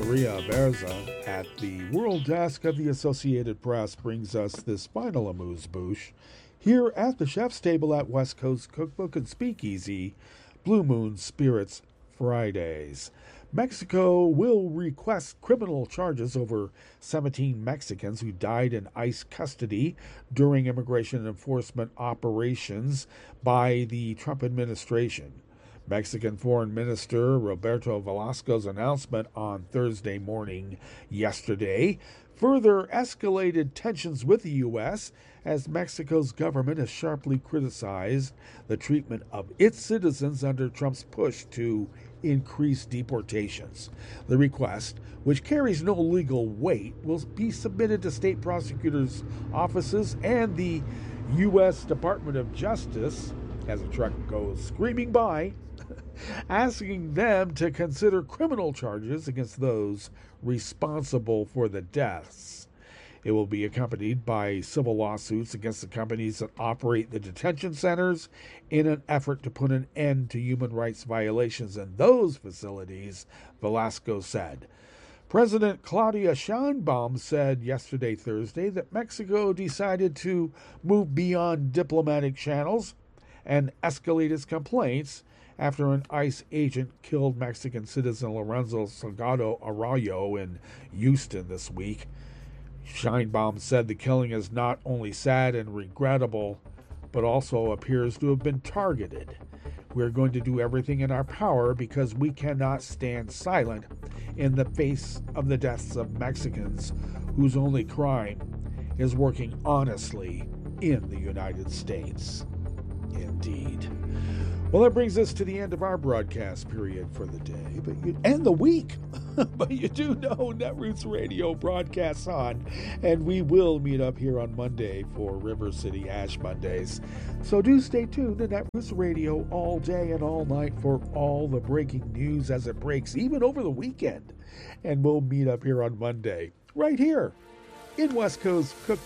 Maria Berza at the World Desk of the Associated Press brings us this final amuse-bouche here at the chef's table at West Coast Cookbook and Speakeasy, Blue Moon Spirits Fridays. Mexico will request criminal charges over 17 Mexicans who died in ICE custody during immigration enforcement operations by the Trump administration. Mexican Foreign Minister Roberto Velasco's announcement on Thursday morning yesterday further escalated tensions with the U.S. as Mexico's government has sharply criticized the treatment of its citizens under Trump's push to increase deportations. The request, which carries no legal weight, will be submitted to state prosecutors' offices and the U.S. Department of Justice as a truck goes screaming by, asking them to consider criminal charges against those responsible for the deaths. It will be accompanied by civil lawsuits against the companies that operate the detention centers in an effort to put an end to human rights violations in those facilities, Velasco said. President Claudia Sheinbaum said yesterday, Thursday, that Mexico decided to move beyond diplomatic channels and escalate its complaints after an ICE agent killed Mexican citizen Lorenzo Salgado Arroyo in Houston this week. Sheinbaum said the killing is not only sad and regrettable, but also appears to have been targeted. We're going to do everything in our power because we cannot stand silent in the face of the deaths of Mexicans whose only crime is working honestly in the United States. Indeed. Well, that brings us to the end of our broadcast period for the day and the week. But you do know Netroots Radio broadcasts on, and we will meet up here on Monday for River City Ash Mondays. So do stay tuned to Netroots Radio all day and all night for all the breaking news as it breaks, even over the weekend. And we'll meet up here on Monday, right here in West Coast Cookbook